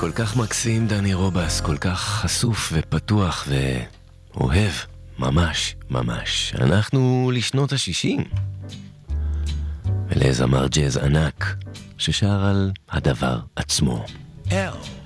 כל כך מקסים דני רובס, כל כך חשוף ופתוח ואוהב, ממש ממש. אנחנו לשנות ה-60 ולזמר ג'אז ענק ששר על הדבר עצמו. L